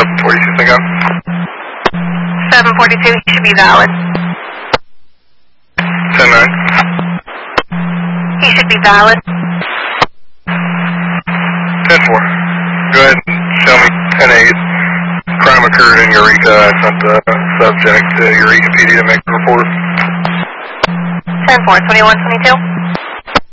742, think of. 742 should be valid. 10-9. He should be valid. 10-4. Go ahead and tell me 10-8. Crime occurred in Eureka. I sent the subject to Eureka PD to make a report. 10-4, 2122.